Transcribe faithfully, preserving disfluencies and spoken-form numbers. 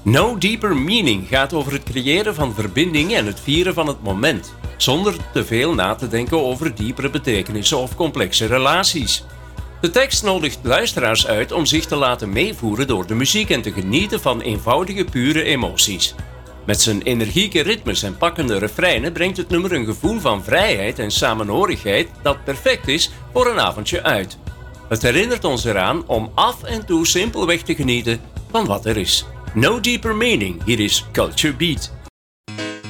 No Deeper Meaning gaat over het creëren van verbinding en het vieren van het moment, zonder te veel na te denken over diepere betekenissen of complexe relaties. De tekst nodigt luisteraars uit om zich te laten meevoeren door de muziek en te genieten van eenvoudige, pure emoties. Met zijn energieke ritmes en pakkende refreinen brengt het nummer een gevoel van vrijheid en samenhorigheid dat perfect is voor een avondje uit. Het herinnert ons eraan om af en toe simpelweg te genieten van wat er is. No Deeper Meaning, hier is Culture Beat.